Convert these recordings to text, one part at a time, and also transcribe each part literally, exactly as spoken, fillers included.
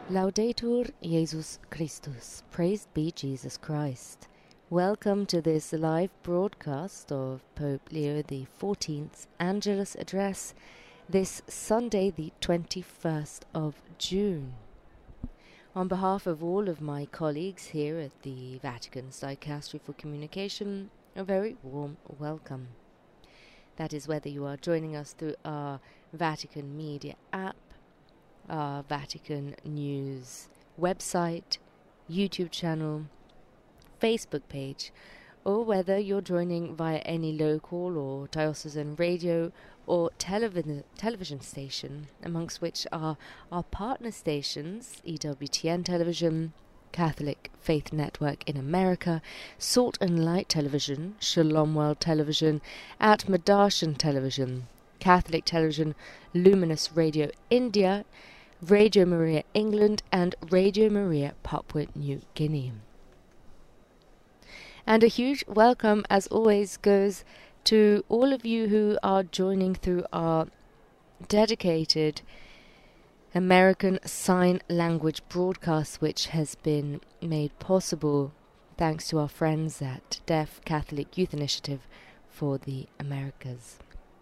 Laudetur Jesus Christus. Praised be Jesus Christ. Welcome to this live broadcast of Pope Leo the fourteenth's Angelus Address this Sunday, the twenty-first of June. On behalf of all of my colleagues here at the Vatican's Dicastery for Communication, a very warm welcome. That is whether you are joining us through our Vatican Media app, our Vatican News website, YouTube channel, Facebook page, or whether you're joining via any local or diocesan radio or television television station, amongst which are our partner stations, E W T N Television, Catholic Faith Network in America, Salt and Light Television, Shalom World Television, Atmadarshan Television, Catholic Television, Luminous Radio India, Radio Maria England, and Radio Maria Papua New Guinea. And a huge welcome, as always, goes to all of you who are joining through our dedicated American Sign Language broadcast, which has been made possible thanks to our friends at Deaf Catholic Youth Initiative for the Americas.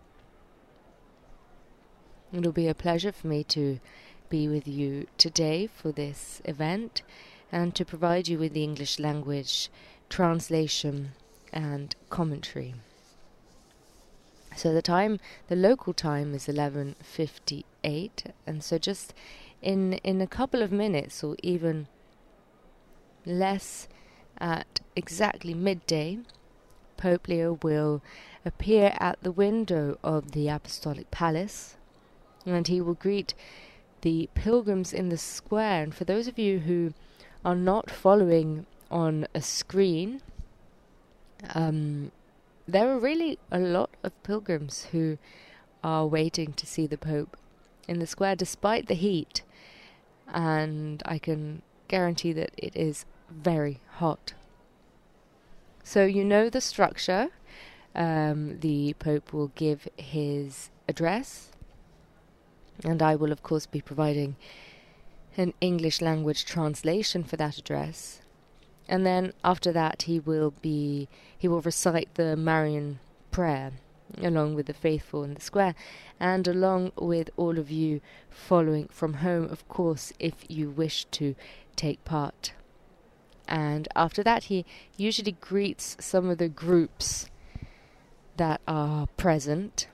It'll be a pleasure for me to be with you today for this event and to provide you with the English language translation and commentary. So the time, the local time is eleven fifty-eight, and so just in in a couple of minutes or even less, at exactly midday, Pope Leo will appear at the window of the Apostolic Palace, and he will greet the pilgrims in the square. And for those of you who are not following on a screen, um, there are really a lot of pilgrims who are waiting to see the Pope in the square despite the heat, and I can guarantee that it is very hot. So you know the structure. Um, the Pope will give his address, and I will, of course, be providing an English language translation for that address. And then after that, he will be he will recite the Marian prayer along with the faithful in the square, and along with all of you following from home, of course, if you wish to take part. And after that, he usually greets some of the groups that are present,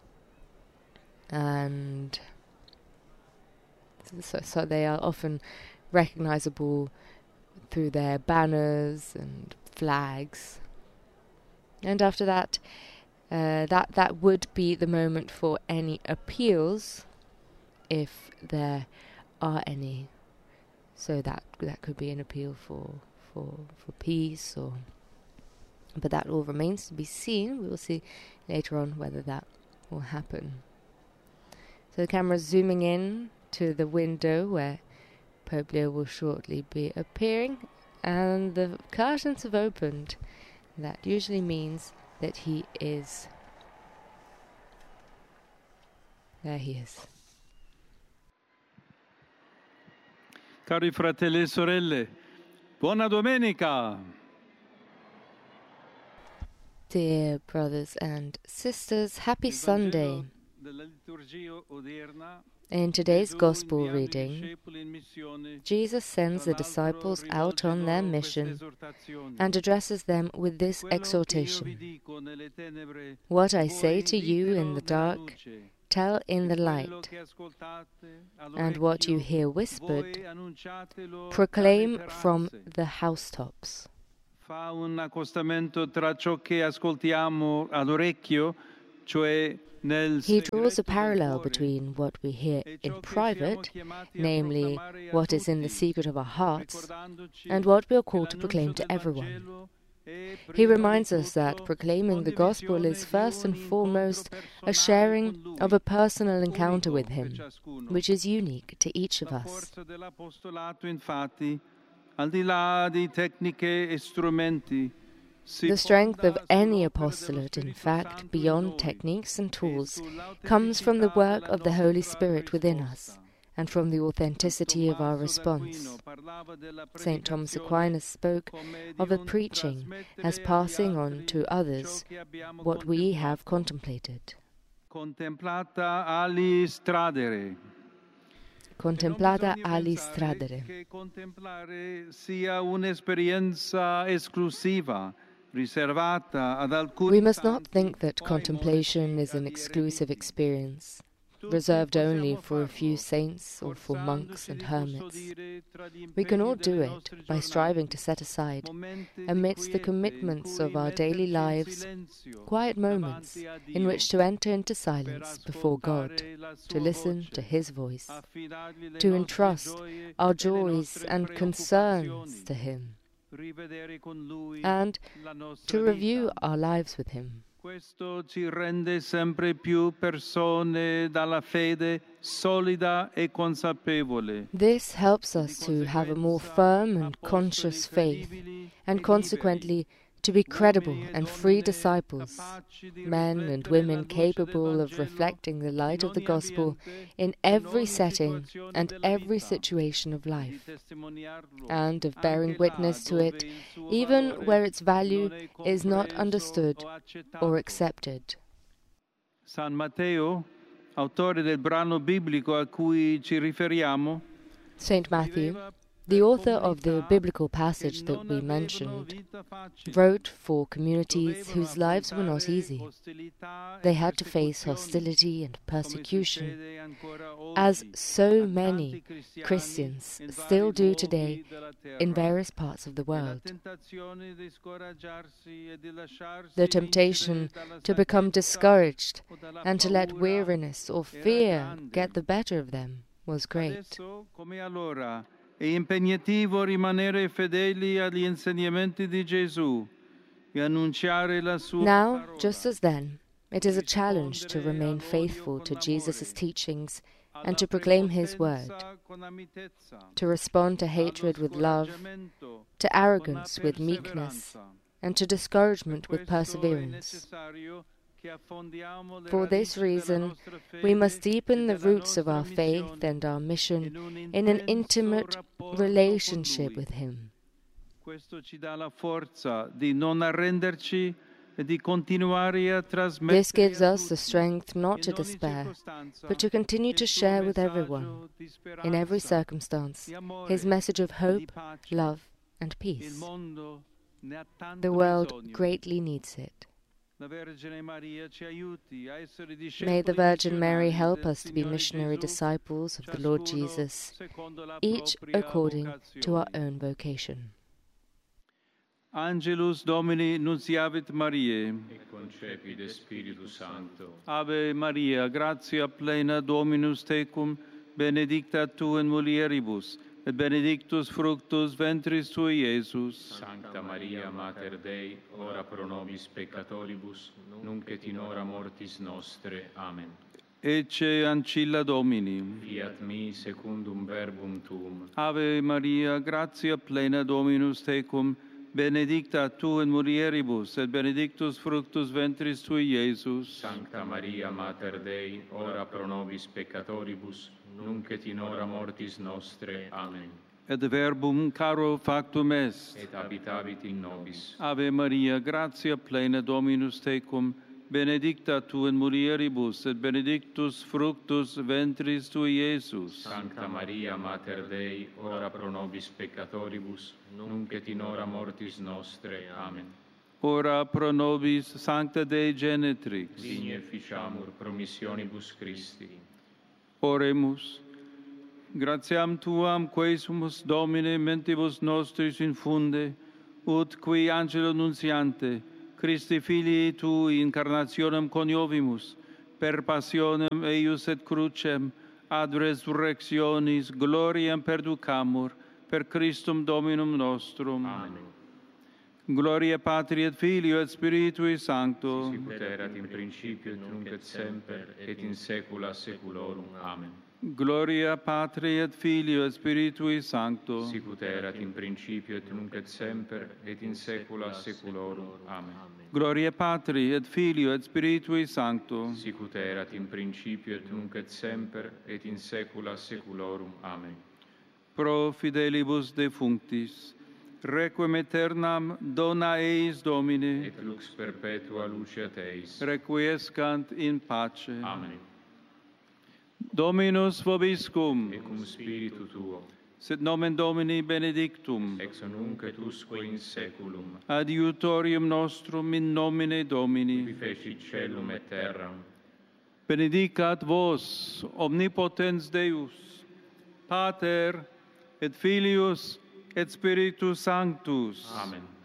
and So, so they are often recognizable through their banners and flags. And after that, uh, that that would be the moment for any appeals, if there are any. So that that could be an appeal for for for peace, or but that all remains to be seen. We will see later on whether that will happen. So the camera's zooming in to the window where Pope Leo will shortly be appearing, and the curtains have opened. That usually means that he is. There he is. Cari fratelli e sorelle, buona domenica! Dear brothers and sisters, happy Sunday. In today's Gospel reading, Jesus sends the disciples out on their mission and addresses them with this exhortation: "What I say to you in the dark, tell in the light, and what you hear whispered, proclaim from the housetops." Fa un accostamento tra ciò che ascoltiamo all'orecchio, cioè He draws a parallel between what we hear in private, namely what is in the secret of our hearts, and what we are called to proclaim to everyone. He reminds us that proclaiming the gospel is first and foremost a sharing of a personal encounter with Him, which is unique to each of us. The strength of any apostolate, in fact, beyond techniques and tools, comes from the work of the Holy Spirit within us, and from the authenticity of our response. Saint Thomas Aquinas spoke of a preaching as passing on to others what we have contemplated. Contemplata ali stradere. Contemplata ali stradere. Che contemplare sia un'esperienza esclusiva, riservata ad alcuni. We must not think that contemplation is an exclusive experience, reserved only for a few saints or for monks and hermits. We can all do it by striving to set aside, amidst the commitments of our daily lives, quiet moments in which to enter into silence before God, to listen to His voice, to entrust our joys and concerns to Him, and to review our lives with Him. Questo ci rende sempre più persone dalla fede solida e consapevole. This helps us to have a more firm and conscious faith, and consequently to be credible and free disciples, men and women capable of reflecting the light of the gospel in every setting and every situation of life, and of bearing witness to it even where its value is not understood or accepted. San Matteo, autore del brano biblico a cui ci riferiamo, Saint Matthew, the author of the biblical passage that we mentioned, wrote for communities whose lives were not easy. They had to face hostility and persecution, as so many Christians still do today in various parts of the world. The temptation to become discouraged and to let weariness or fear get the better of them was great. È impegnativo rimanere fedeli agli insegnamenti di Gesù e annunciare la sua Now, parola. just as then, it is a challenge to remain faithful to Jesus' teachings and to proclaim His word, to respond to hatred with love, to arrogance with meekness, and to discouragement with perseverance. For this reason, we must deepen the roots of our faith and our mission in an intimate relationship with Him. This gives us the strength not to despair, but to continue to share with everyone, in every circumstance, His message of hope, love, and peace. The world greatly needs it. May the Virgin Mary help us to be missionary disciples of the Lord Jesus, each according to our own vocation. Angelus Domini nunciavit Mariae. Et concepit Spiritus Sancto. Ave Maria, gratia plena Dominus tecum, benedicta tu in mulieribus, et benedictus fructus ventris tui, Iesus. Sancta Maria, Mater Dei, ora pro nobis peccatoribus, nunc et in hora mortis nostre. Amen. Ecce ancilla Domini. Fiat mi secundum verbum tuum. Ave Maria, gratia plena Dominus tecum, benedicta tu in mulieribus, et benedictus fructus ventris tui, Iesus. Sancta Maria, Mater Dei, ora pro nobis peccatoribus, nunc et in hora mortis nostre. Amen. Et verbum caro factum est. Et habitavit in nobis. Ave Maria, gratia plena Dominus tecum, benedicta tu in mulieribus, et benedictus fructus ventris tui, Iesus. Sancta Maria, Mater Dei, ora pro nobis peccatoribus, nunc et in hora mortis nostre. Amen. Ora pro nobis Sancta Dei Genetrix. Digne ficiamur promissionibus Christi. Oremus. Gratiam tuam quae sumus Domine mentibus nostris infunde, ut qui angelo nuntiante, Christi filii tui incarnationem coniovimus, per passionem eius et crucem, ad resurrectionis gloriam perducamur, per Christum Dominum nostrum. Amen. Gloria Patri et Filio et Spiritui Sancto. Sicut erat in principio et nunc et semper et in saecula saeculorum. Amen. Gloria Patri et Filio et Spiritui Sancto. Sicut erat in principio et nunc et semper et in saecula saeculorum. Amen. Gloria Patri et Filio et Spiritui Sancto. Sicut erat in principio et nunc et semper et in saecula saeculorum. Amen. Pro fidelibus defunctis, requiem aeternam dona eis Domine, Et lux perpetua luceat eis. requiescant in pace. Amen. Dominus vobiscum, Et cum spiritu tuo, sit nomen Domini benedictum, ex nunc et usque in saeculum, adiutorium nostrum in nomine qui Domini. fecit caelum et terram, Benedicat vos, omnipotens Deus, Pater et Filius et Spiritus Sanctus. Amen.